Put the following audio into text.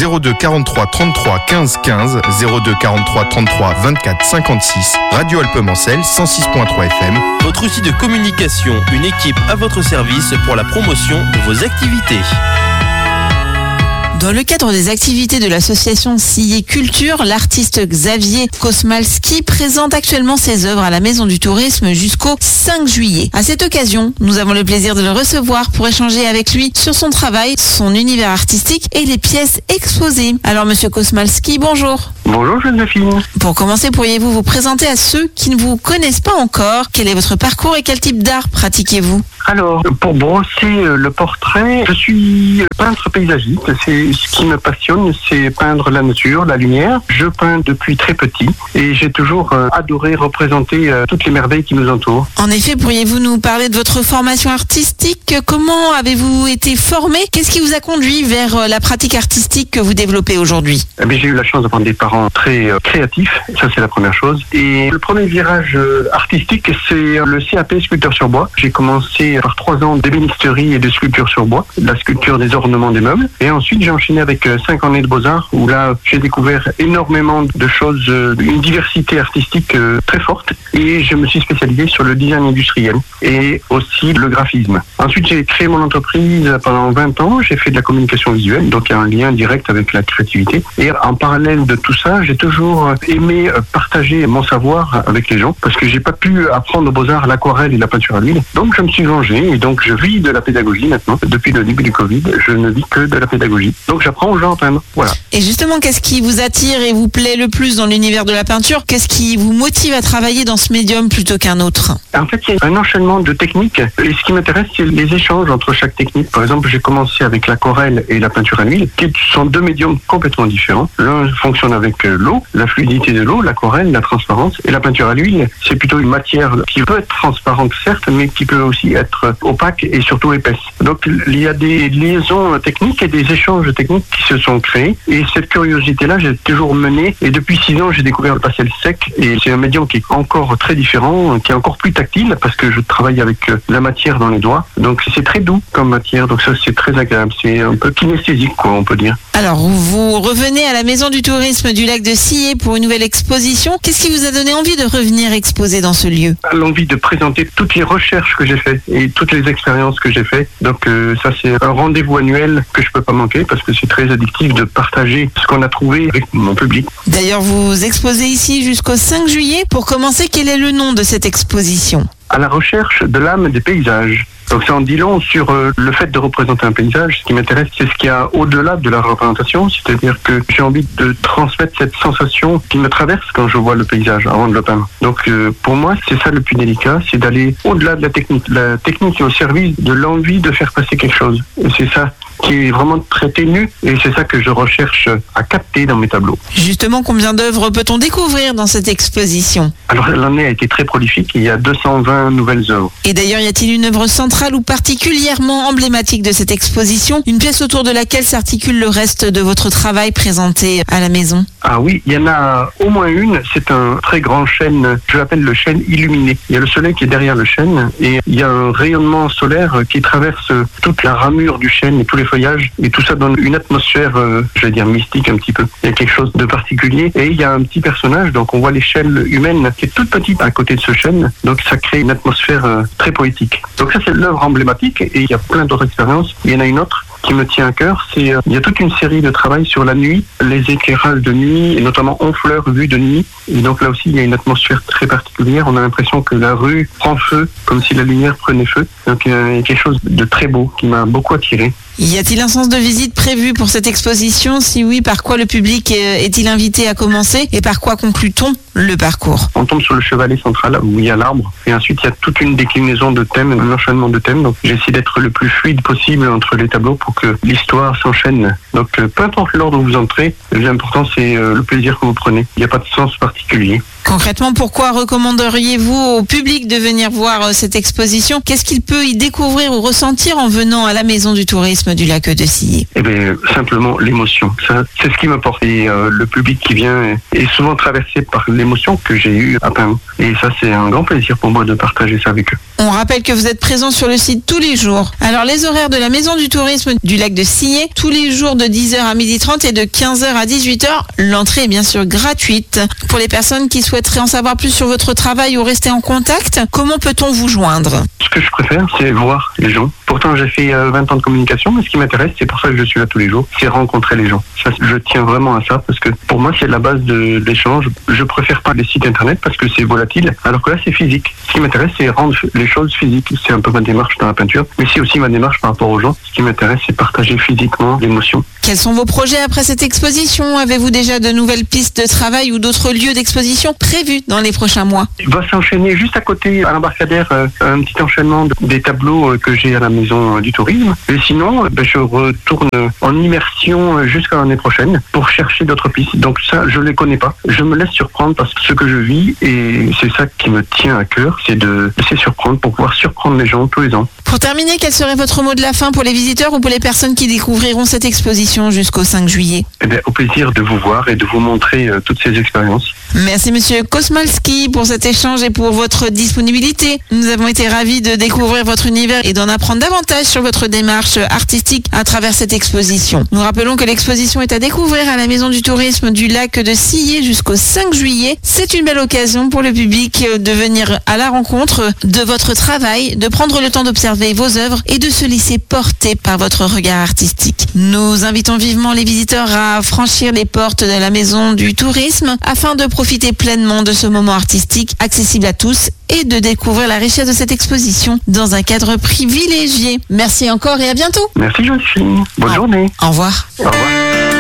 02 43 33 15 15, 02 43 33 24 56, Radio Alpemancel 106.3 FM. Votre outil de communication, une équipe à votre service pour la promotion de vos activités. Dans le cadre des activités de l'association Sillé Culture, l'artiste Xavier Kosmalski présente actuellement ses œuvres à la Maison du Tourisme jusqu'au 5 juillet. À cette occasion, nous avons le plaisir de le recevoir pour échanger avec lui sur son travail, son univers artistique et les pièces exposées. Alors monsieur Kosmalski, bonjour. Bonjour Joséphine. Pour commencer, pourriez-vous vous présenter à ceux qui ne vous connaissent pas encore? Quel est votre parcours et quel type d'art pratiquez-vous? Alors, pour brosser le portrait, je suis peintre paysagiste. C'est ce qui me passionne, c'est peindre la nature, la lumière. Je peins depuis très petit et j'ai toujours adoré représenter toutes les merveilles qui nous entourent. En effet, pourriez-vous nous parler de votre formation artistique? Comment avez-vous été formé? Qu'est-ce qui vous a conduit vers la pratique artistique que vous développez aujourd'hui? J'ai eu la chance d'avoir des parents très créatifs, ça c'est la première chose. Et le premier virage artistique, c'est le CAP sculpteur sur bois. J'ai commencé par 3 ans d'ébénisterie et de sculpture sur bois, de la sculpture des ornements des meubles. Et ensuite, j'ai enchaîné avec 5 années de beaux-arts, où là, j'ai découvert énormément de choses, une diversité artistique très forte. Et je me suis spécialisé sur le design industriel et aussi le graphisme. Ensuite, j'ai créé mon entreprise pendant 20 ans. J'ai fait de la communication visuelle, donc il y a un lien direct avec la créativité. Et en parallèle de tout ça, j'ai toujours aimé partager mon savoir avec les gens, parce que j'ai pas pu apprendre aux beaux-arts l'aquarelle et la peinture à l'huile. Donc, je me suis vengé et donc je vis de la pédagogie maintenant. Depuis le début du Covid, je ne vis que de la pédagogie. Donc, j'apprends aux gens à peindre. Voilà. Et justement, qu'est-ce qui vous attire et vous plaît le plus dans l'univers de la peinture? Qu'est-ce qui vous motive à travailler dans ce médium plutôt qu'un autre? En fait, il y a un enchaînement de techniques. Et ce qui m'intéresse, c'est les échanges entre chaque technique. Par exemple, j'ai commencé avec l'aquarelle et la peinture à l'huile, qui sont 2 médiums complètement différents. L'un fonctionne avec l'eau, la fluidité de l'eau, l'aquarelle, la transparence. Et la peinture à l'huile, c'est plutôt une matière qui peut être transparente, certes, mais qui peut aussi être opaque et surtout épaisse. Donc, il y a des liaisons techniques et des échanges techniques qui se sont créés. Et cette curiosité-là, j'ai toujours mené. Et depuis 6 ans, j'ai découvert le pastel sec. Et c'est un médium qui est encore très différent, qui est encore plus tactile, parce que je travaille avec la matière dans les doigts. Donc, c'est très doux comme matière. Donc, ça, c'est très agréable. C'est un peu kinesthésique, quoi, on peut dire. Alors, vous revenez à la Maison du Tourisme du Lac de Sillé pour une nouvelle exposition. Qu'est-ce qui vous a donné envie de revenir exposer dans ce lieu? L'envie de présenter toutes les recherches que j'ai faites et toutes les expériences que j'ai faites. Donc, ça, c'est un rendez-vous annuel que je peux pas manquer, parce que c'est très addictif de partager ce qu'on a trouvé avec mon public. D'ailleurs, vous exposez ici jusqu'au 5 juillet. Pour commencer, quel est le nom de cette exposition? À la recherche de l'âme des paysages. Donc ça en dit long sur le fait de représenter un paysage. Ce qui m'intéresse, c'est ce qu'il y a au-delà de la représentation, c'est-à-dire que j'ai envie de transmettre cette sensation qui me traverse quand je vois le paysage avant de le peindre. Donc pour moi, c'est ça le plus délicat, c'est d'aller au-delà de la technique. La technique est au service de l'envie de faire passer quelque chose. Et c'est ça qui est vraiment très ténu, et c'est ça que je recherche à capter dans mes tableaux. Justement, combien d'œuvres peut-on découvrir dans cette exposition? Alors l'année a été très prolifique, il y a 220 nouvelles œuvres. Et d'ailleurs, y a-t-il une œuvre centrale ou particulièrement emblématique de cette exposition? Une pièce autour de laquelle s'articule le reste de votre travail présenté à la maison? Ah oui, il y en a au moins une, c'est un très grand chêne, je l'appelle le chêne illuminé. Il y a le soleil qui est derrière le chêne, et il y a un rayonnement solaire qui traverse toute la ramure du chêne et tous les feuillages, et tout ça donne une atmosphère, je vais dire mystique un petit peu. Il y a quelque chose de particulier, et il y a un petit personnage, donc on voit l'échelle humaine qui est toute petite à côté de ce chêne, donc ça crée une atmosphère très poétique. Donc ça, c'est l'œuvre emblématique, et il y a plein d'autres expériences. Il y en a une autre qui me tient à cœur, c'est il y a toute une série de travail sur la nuit, les éclairages de nuit, et notamment Honfleur vue de nuit. Et donc là aussi, il y a une atmosphère très particulière. On a l'impression que la rue prend feu, comme si la lumière prenait feu. Donc il y a quelque chose de très beau qui m'a beaucoup attiré. Y a-t-il un sens de visite prévu pour cette exposition? Si oui, par quoi le public est-il invité à commencer et par quoi conclut-on le parcours? On tombe sur le chevalet central où il y a l'arbre, et ensuite il y a toute une déclinaison de thèmes, un enchaînement de thèmes. Donc j'essaie d'être le plus fluide possible entre les tableaux pour que l'histoire s'enchaîne. Donc peu importe l'ordre où vous entrez, l'important c'est le plaisir que vous prenez. Il n'y a pas de sens particulier. Concrètement, pourquoi recommanderiez-vous au public de venir voir cette exposition? Qu'est-ce qu'il peut y découvrir ou ressentir en venant à la Maison du Tourisme du Lac de Sillé? Eh bien, simplement l'émotion. Ça, c'est ce qui me porte. Et le public qui vient est souvent traversé par l'émotion que j'ai eue à peine. Et ça, c'est un grand plaisir pour moi de partager ça avec eux. On rappelle que vous êtes présent sur le site tous les jours. Alors, les horaires de la Maison du Tourisme du Lac de Sillé, tous les jours de 10h à 12h30 et de 15h à 18h. L'entrée est bien sûr gratuite. Pour les personnes qui souhaiteraient en savoir plus sur votre travail ou rester en contact, comment peut-on vous joindre? Ce que je préfère, c'est voir les gens. Pourtant, j'ai fait 20 ans de communication, mais ce qui m'intéresse, c'est pour ça que je suis là tous les jours, c'est rencontrer les gens. Ça, je tiens vraiment à ça, parce que pour moi, c'est la base de l'échange. Je préfère pas les sites internet parce que c'est volatile, alors que là, c'est physique. Ce qui m'intéresse, c'est rendre les choses physiques. C'est un peu ma démarche dans la peinture, mais c'est aussi ma démarche par rapport aux gens. Ce qui m'intéresse, c'est partager physiquement l'émotion. Quels sont vos projets après cette exposition? Avez-vous déjà de nouvelles pistes de travail ou d'autres lieux d'exposition prévus dans les prochains mois? Il va s'enchaîner juste à côté, à l'embarcadère, un petit enchaînement des tableaux que j'ai à la Maison du Tourisme. Et sinon, je retourne en immersion jusqu'à l'année prochaine pour chercher d'autres pistes. Donc ça, je ne les connais pas. Je me laisse surprendre parce que ce que je vis, et c'est ça qui me tient à cœur, c'est de laisser surprendre pour pouvoir surprendre les gens tous les ans. Pour terminer, quel serait votre mot de la fin pour les visiteurs ou pour les personnes qui découvriront cette exposition jusqu'au 5 juillet? Eh bien, au plaisir de vous voir et de vous montrer toutes ces expériences. Merci Monsieur Kosmalski pour cet échange et pour votre disponibilité. Nous avons été ravis de découvrir votre univers et d'en apprendre davantage sur votre démarche artistique à travers cette exposition. Nous rappelons que l'exposition est à découvrir à la Maison du Tourisme du Lac de Sillé jusqu'au 5 juillet. C'est une belle occasion pour le public de venir à la rencontre de votre travail, de prendre le temps d'observer vos œuvres et de se laisser porter par votre regard artistique. Nous invitons vivement les visiteurs à franchir les portes de la Maison du Tourisme afin de profiter pleinement de ce moment artistique accessible à tous et de découvrir la richesse de cette exposition dans un cadre privilégié. Merci encore et à bientôt. Merci Joséphine. Bonne journée. Au revoir. Au revoir.